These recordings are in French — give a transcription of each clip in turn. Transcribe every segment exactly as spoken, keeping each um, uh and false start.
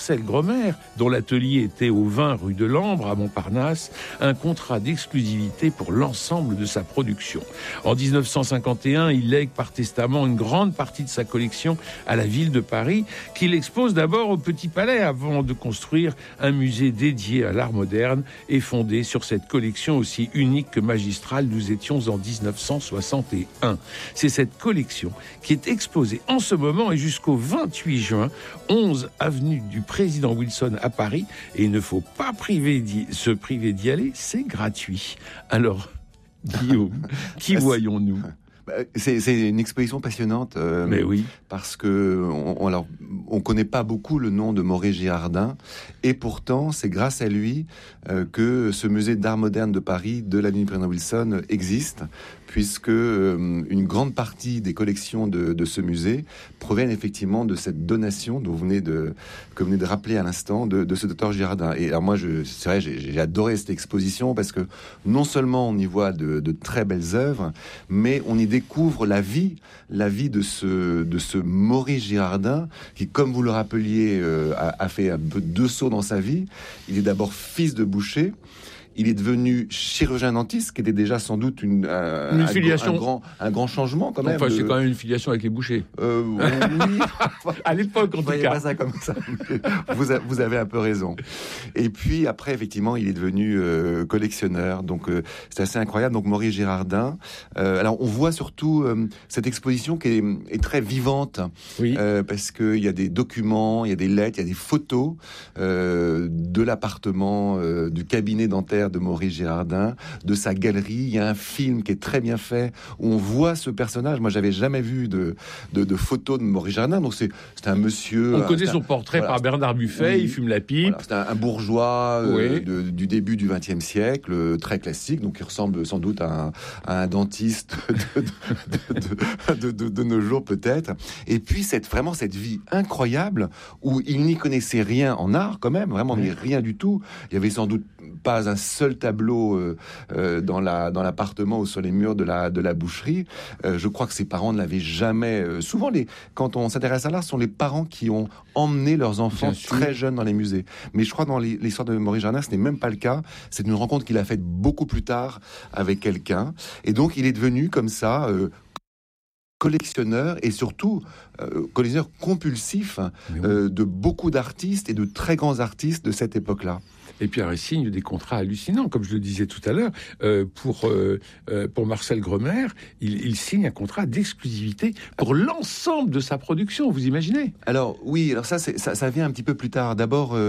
Marcel Gromer, dont l'atelier était au vingt rue de Lambre, à Montparnasse, un contrat d'exclusivité pour l'ensemble de sa production. En dix-neuf cent cinquante et un, il lègue par testament une grande partie de sa collection à la ville de Paris, qu'il expose d'abord au Petit Palais avant de construire un musée dédié à l'art moderne et fondé sur cette collection aussi unique que magistrale. Nous étions en dix-neuf cent soixante et un. C'est cette collection qui est exposée en ce moment et jusqu'au vingt-huit juin, onze avenue du Président Wilson à Paris. Et il ne faut pas priver d'y, se priver d'y aller, c'est gratuit. Alors, Guillaume, qui voyons-nous ? C'est, c'est une exposition passionnante, euh, mais oui, parce que on, on, alors, on connaît pas beaucoup le nom de Maurice Girardin, et pourtant c'est grâce à lui euh, que ce musée d'art moderne de Paris de l'avenue du Président Wilson existe, puisque euh, une grande partie des collections de, de ce musée proviennent effectivement de cette donation dont vous venez de, que vous venez de rappeler à l'instant, de, de ce docteur Girardin. Et alors moi, je, c'est vrai, j'ai, j'ai adoré cette exposition parce que non seulement on y voit de, de très belles œuvres, mais on y découvre la vie, la vie de ce, de ce Maurice Girardin, qui, comme vous le rappeliez, euh, a, a fait un peu deux sauts dans sa vie. Il est d'abord fils de boucher. Il est devenu chirurgien dentiste, qui était déjà sans doute une, euh, une un, filiation... un, grand, un grand changement quand même. Enfin, c'est quand même une filiation avec les bouchers. Euh, oui. À l'époque, en tout cas. Pas ça comme ça. Vous, a, vous avez un peu raison. Et puis après, effectivement, il est devenu euh, collectionneur. Donc, euh, c'est assez incroyable. Donc, Maurice Girardin. Euh, alors, on voit surtout euh, cette exposition qui est, est très vivante. Oui. Euh, parce qu'il y a des documents, il y a des lettres, il y a des photos euh, de l'appartement, euh, du cabinet dentaire de Maurice Girardin, de sa galerie. Il y a un film qui est très bien fait où on voit ce personnage. Moi, j'avais jamais vu de, de, de photos de Maurice Girardin. Donc, c'est, c'est un monsieur... On connaît son un, portrait voilà, par Bernard Buffet, oui, il fume la pipe. Voilà, c'est un, un bourgeois euh, oui. de, du début du vingtième siècle, euh, très classique, donc il ressemble sans doute à un, à un dentiste de, de, de, de, de, de nos jours peut-être. Et puis, cette, vraiment cette vie incroyable où il n'y connaissait rien en art quand même, vraiment oui. rien du tout. Il y avait sans doute pas un seul tableau euh, euh, dans, la, dans l'appartement ou sur les murs de la, de la boucherie. Euh, je crois que ses parents ne l'avaient jamais... Euh, souvent, les, quand on s'intéresse à l'art, ce sont les parents qui ont emmené leurs enfants très jeunes dans les musées. Mais je crois que dans l'histoire de Maurice Girardin, ce n'est même pas le cas. C'est une rencontre qu'il a faite beaucoup plus tard avec quelqu'un. Et donc, il est devenu comme ça... Euh, collectionneur et surtout euh, collectionneur compulsif oui. euh, de beaucoup d'artistes et de très grands artistes de cette époque-là. Et puis, alors, il signe des contrats hallucinants, comme je le disais tout à l'heure. Euh, pour, euh, pour Marcel Gromer, il, il signe un contrat d'exclusivité pour l'ensemble de sa production, vous imaginez ? Alors, oui, alors ça, c'est, ça, ça vient un petit peu plus tard. D'abord, euh,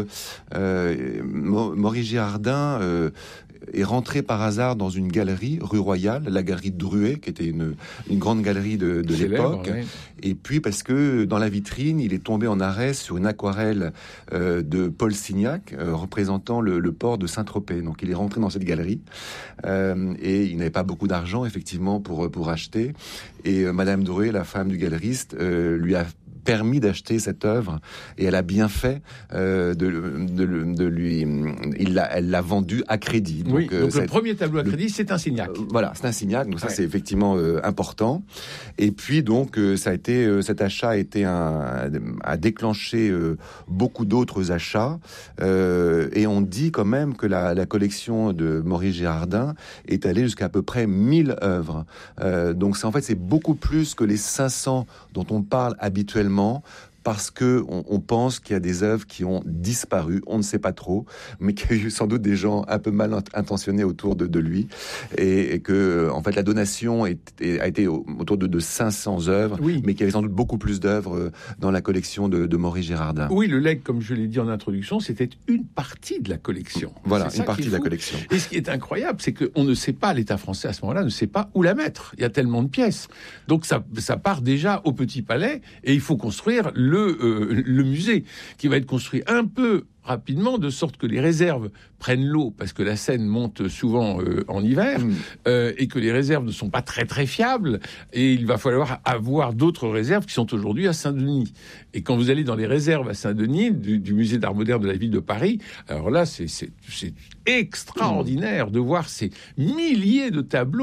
euh, Maurice Girardin... Euh, est rentré par hasard dans une galerie rue Royale, la galerie de Druet, qui était une, une grande galerie de, de l'époque. Oui. Et puis parce que dans la vitrine, il est tombé en arrêt sur une aquarelle euh, de Paul Signac euh, représentant le, le port de Saint-Tropez. Donc il est rentré dans cette galerie euh, et il n'avait pas beaucoup d'argent effectivement pour pour acheter. Et euh, Madame Druet, la femme du galeriste, euh, lui a permis d'acheter cette œuvre et elle a bien fait euh, de, de, de lui il l'a, elle l'a vendu à crédit. Donc, oui, donc euh, le premier tableau à crédit le, c'est un Signac. Euh, voilà, c'est un Signac, donc ça ouais. c'est effectivement euh, important. Et puis donc euh, ça a été euh, cet achat a été un a déclenché euh, beaucoup d'autres achats euh, et on dit quand même que la, la collection de Maurice Girardin est allée jusqu'à à peu près mille œuvres. Euh, donc c'est en fait c'est beaucoup plus que les cinq cents dont on parle habituellement. Parce que on, on pense qu'il y a des œuvres qui ont disparu, on ne sait pas trop, mais qu'il y a eu sans doute des gens un peu mal intentionnés autour de, de lui, et, et que en fait la donation est, est, a été autour de, de cinq cents œuvres, oui. mais qu'il y avait sans doute beaucoup plus d'œuvres dans la collection de, de Maurice Girardin. Oui, le legs, comme je l'ai dit en introduction, c'était une partie de la collection. Voilà, une partie de la collection. Et ce qui est incroyable, c'est qu'on ne sait pas, l'État français à ce moment-là ne sait pas où la mettre. Il y a tellement de pièces, donc ça, ça part déjà au Petit Palais, et il faut construire le Le, euh, le musée, qui va être construit un peu rapidement, de sorte que les réserves prennent l'eau, parce que la Seine monte souvent euh, en hiver, mmh. euh, et que les réserves ne sont pas très très fiables, et il va falloir avoir d'autres réserves qui sont aujourd'hui à Saint-Denis. Et quand vous allez dans les réserves à Saint-Denis, du, du musée d'art moderne de la ville de Paris, alors là, c'est, c'est, c'est extraordinaire mmh. de voir ces milliers de tableaux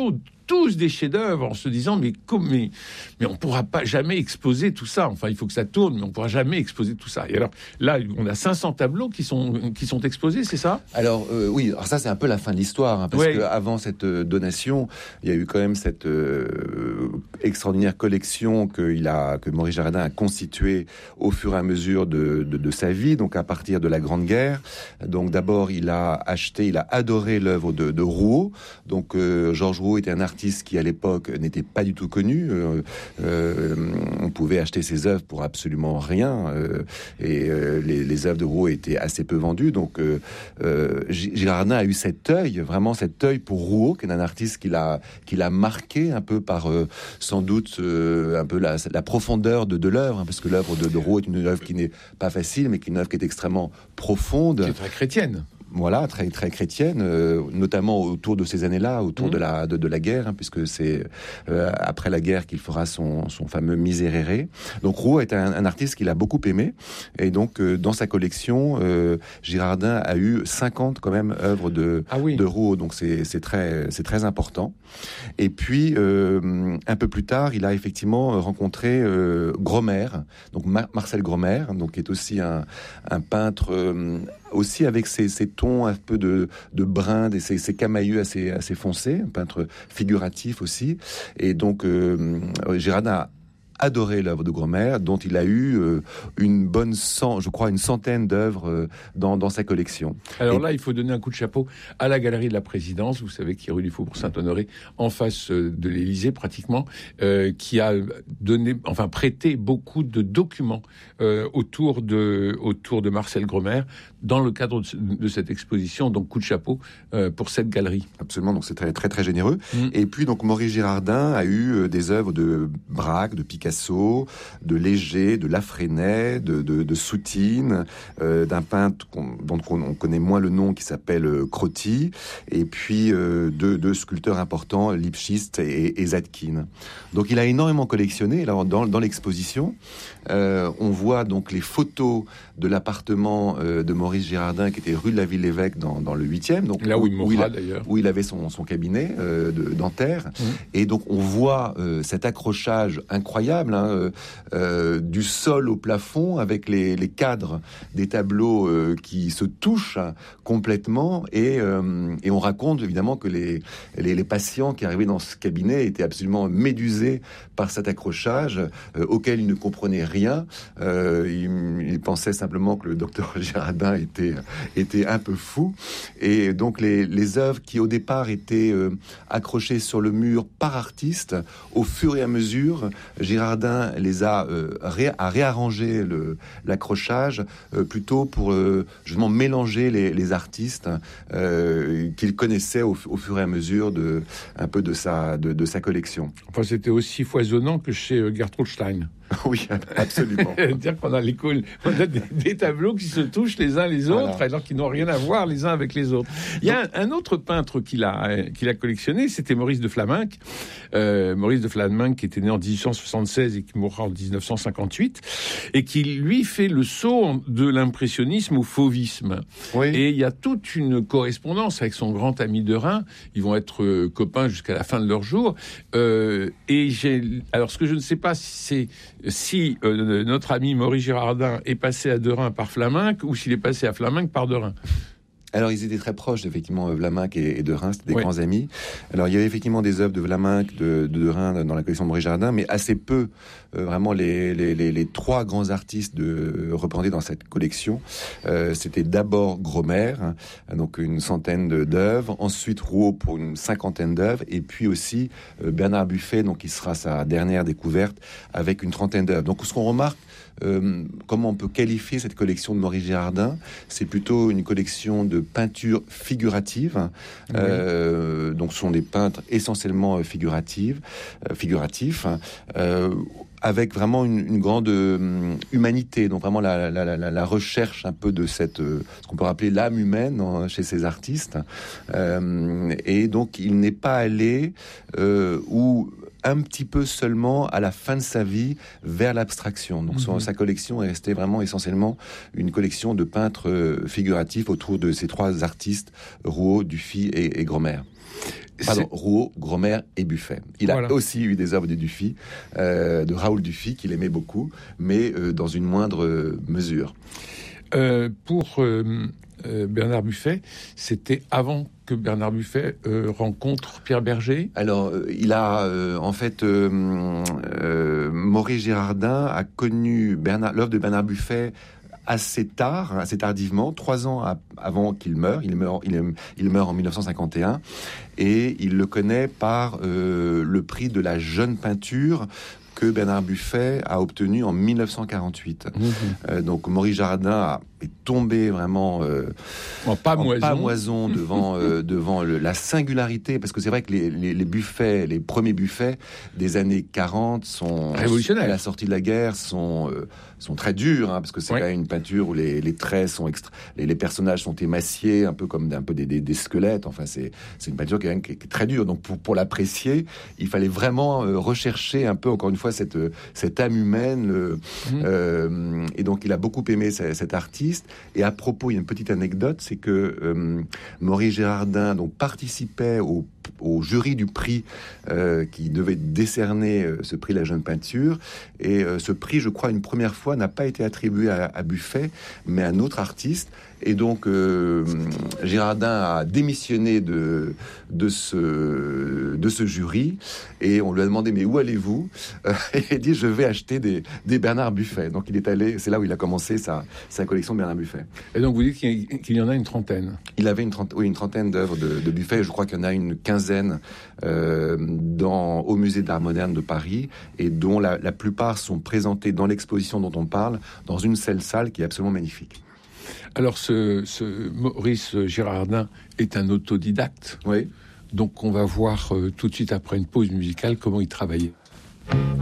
tous des chefs-d'œuvre en se disant mais, mais, mais on pourra pas jamais exposer tout ça. Enfin, il faut que ça tourne, mais on pourra jamais exposer tout ça. Et alors là, on a cinq cents tableaux qui sont, qui sont exposés, c'est ça? Alors euh, oui, alors ça c'est un peu la fin de l'histoire, hein, parce ouais. qu'avant cette euh, donation, il y a eu quand même cette euh, extraordinaire collection que, il a, que Maurice Girardin a constituée au fur et à mesure de, de, de sa vie, donc à partir de la Grande Guerre. Donc d'abord, il a acheté, il a adoré l'œuvre de, de Rouault. Donc euh, Georges Rouault était un artiste qui à l'époque n'était pas du tout connu. Euh, euh, on pouvait acheter ses œuvres pour absolument rien, euh, et euh, les, les œuvres de Rouault étaient assez peu vendues. Donc euh, euh, Girardin a eu cet œil, vraiment cet œil pour Rouault, qui est un artiste qui l'a, qui l'a marqué un peu par euh, sans doute euh, un peu la, la profondeur de, de l'œuvre, hein, parce que l'œuvre de, de Rouault est une œuvre qui n'est pas facile, mais qui est une œuvre qui est extrêmement profonde. Qui est très chrétienne. Voilà, très très chrétienne, euh, notamment autour de ces années-là, autour mmh. de la de, de la guerre, hein, puisque c'est euh, après la guerre qu'il fera son son fameux Miserere. Donc Rouault est un, un artiste qu'il a beaucoup aimé, et donc euh, dans sa collection, euh, Girardin a eu cinquante quand même œuvres de ah oui. de Rouault, donc c'est c'est très c'est très important. Et puis euh, un peu plus tard, il a effectivement rencontré euh, Gromer, donc Mar- Marcel Gromer, donc qui est aussi un un peintre euh, aussi avec ses, ses tons un peu de, de brun, et ses, ses camailleux assez, assez foncés, un peintre figuratif aussi. Et donc, euh, Girardin a adoré l'œuvre de Gromer, dont il a eu euh, une bonne cent, je crois, une centaine d'œuvres euh, dans, dans sa collection. Alors et... là, il faut donner un coup de chapeau à la Galerie de la Présidence, vous savez, qui est rue du Faubourg Saint-Honoré, en face de l'Élysée pratiquement, euh, qui a donné, enfin prêté beaucoup de documents euh, autour de autour de Marcel Gromer dans le cadre de, de cette exposition. Donc coup de chapeau euh, pour cette galerie. Absolument, donc c'est très très très généreux. Mmh. Et puis donc Maurice Girardin a eu des œuvres de Braque, de Picasso, de Léger, de Lafresnaye, de, de, de Soutine, euh, d'un peintre qu'on, dont on connaît moins le nom, qui s'appelle euh, Crotty, et puis euh, deux, deux sculpteurs importants, Lipschitz et, et Zadkine. Donc il a énormément collectionné. Alors dans, dans l'exposition, euh, on voit donc les photos de l'appartement euh, de Maurice Girardin, qui était rue de la Ville-l'Évêque dans, dans le huitième, donc là où, où, il, mourra, où, il, a, d'ailleurs. où il avait son, son cabinet euh, de, dentaire. Mmh. Et donc on voit euh, cet accrochage incroyable, hein, euh, du sol au plafond, avec les, les cadres des tableaux euh, qui se touchent complètement, et, euh, et on raconte évidemment que les, les, les patients qui arrivaient dans ce cabinet étaient absolument médusés par cet accrochage euh, auquel ils ne comprenaient rien. Euh, ils, ils pensaient simplement que le docteur Girardin était, était un peu fou, et donc les, les œuvres qui au départ étaient euh, accrochées sur le mur par artistes, au fur et à mesure Girardin les a, euh, ré, a réarrangé le, l'accrochage euh, plutôt pour euh, justement mélanger les, les artistes euh, qu'il connaissait au, au fur et à mesure de, un peu de sa, de, de sa collection. Enfin, c'était aussi foisonnant que chez euh, Gertrude Stein. Oui, absolument. C'est-à-dire qu'on a, l'école, on a des, des tableaux qui se touchent les uns les autres, voilà. Alors qu'ils n'ont rien à voir les uns avec les autres. Il y a un, un autre peintre qu'il a, qu'il a collectionné, c'était Maurice de Flamenc. Euh, Maurice de Flamenc, qui était né en dix-huit cent soixante-seize et qui mourra en dix-neuf cent cinquante-huit, et qui, lui, fait le saut de l'impressionnisme au fauvisme. Oui. Et il y a toute une correspondance avec son grand ami Derain. Ils vont être euh, copains jusqu'à la fin de leur jour. Euh, et j'ai... Alors, ce que je ne sais pas, c'est si euh, notre ami Maurice Girardin est passé à Derain par Flamenc ou s'il est passé à Flamenc par Derain. Alors, ils étaient très proches, effectivement, Vlaminck et, et Derain, c'était des oui. grands amis. Alors, il y avait effectivement des œuvres de Vlaminck, de, de Derain dans la collection de Maurice Girardin, mais assez peu. Euh, vraiment, les, les, les, les trois grands artistes de, représentés dans cette collection, euh, c'était d'abord Gromer, hein, donc une centaine de, d'œuvres, ensuite Rouault pour une cinquantaine d'œuvres, et puis aussi euh, Bernard Buffet, donc qui sera sa dernière découverte, avec une trentaine d'œuvres. Donc, ce qu'on remarque, Euh, comment on peut qualifier cette collection de Maurice Girardin? C'est plutôt une collection de peintures figuratives. Oui. Euh, donc, ce sont des peintres essentiellement figuratives, euh, figuratifs, euh, avec vraiment une, une grande euh, humanité. Donc, vraiment la, la, la, la recherche un peu de cette, euh, ce qu'on peut rappeler l'âme humaine hein, chez ces artistes. Euh, et donc, il n'est pas allé euh, où un petit peu seulement à la fin de sa vie vers l'abstraction. Donc mmh. sa collection est restée vraiment essentiellement une collection de peintres figuratifs autour de ces trois artistes, Rouault, Dufy et, et Gromer. Pardon, Rouault, Gromer et Buffet. Il a voilà. aussi eu des œuvres de Dufy, euh, de Raoul Dufy, qu'il aimait beaucoup, mais euh, dans une moindre mesure. Euh, pour euh, euh, Bernard Buffet, c'était avant que Bernard Buffet euh, rencontre Pierre Bergé. Alors, euh, il a euh, en fait euh, euh, Maurice Girardin a connu Bernard, l'œuvre de Bernard Buffet assez tard, assez tardivement, trois ans à, avant qu'il meure. Il meurt, il, il meurt en mille neuf cent cinquante et un, et il le connaît par euh, le prix de la jeune peinture que Bernard Buffet a obtenu en mille neuf cent quarante-huit. Mmh. Euh, donc Maurice Girardin a, est tombé vraiment euh, en pamoison, en pamoison devant, euh, devant le, la singularité, parce que c'est vrai que les, les, les Buffets, les premiers Buffets des années quarante sont révolutionnaires. À la sortie de la guerre sont, euh, sont très durs, hein, parce que c'est ouais. quand même une peinture où les, les traits sont extra, les, les personnages sont émaciés, un peu comme un peu des, des, des squelettes. Enfin, c'est, c'est une peinture qui est, qui est très dure. Donc pour, pour l'apprécier, il fallait vraiment euh, rechercher un peu, encore une fois, cette, cette âme humaine. Le, mmh. euh, et donc il a beaucoup aimé cet, cet artiste. Et à propos, il y a une petite anecdote, c'est que euh, Maurice Girardin donc, participait au, au jury du prix euh, qui devait décerner euh, ce prix La Jeune Peinture. Et euh, ce prix, je crois, une première fois, n'a pas été attribué à, à Buffet, mais à un autre artiste. Et donc, euh, Girardin a démissionné de, de, ce, de ce jury. Et on lui a demandé, mais où allez-vous ? euh, Et il dit, je vais acheter des, des Bernard Buffet. Donc, il est allé, c'est là où il a commencé sa, sa collection Bernard Buffet. Et donc, vous dites qu'il y, qu'il y en a une trentaine ? Il avait une trentaine, oui, une trentaine d'œuvres de, de Buffet. Je crois qu'il y en a une quinzaine euh, dans, au Musée d'Art Moderne de Paris, et dont la, la plupart sont présentées dans l'exposition dont on parle, dans une seule salle qui est absolument magnifique. Alors, ce, ce Maurice Girardin est un autodidacte. Oui. Donc, on va voir euh, tout de suite après une pause musicale comment il travaillait.